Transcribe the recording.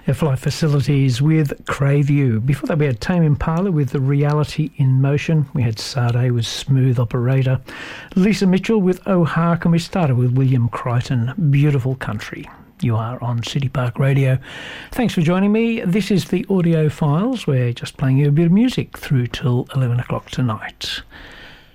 Flight Facilities with Crave You. Before that we had Tame Impala with Reality in Motion. We had Sade with Smooth Operator. Lisa Mitchell with Oh Hark, and we started with William Crichton, Beautiful Country. You are on City Park Radio. Thanks for joining me. This is the Audio Files. We're just playing you a bit of music through till 11 o'clock tonight.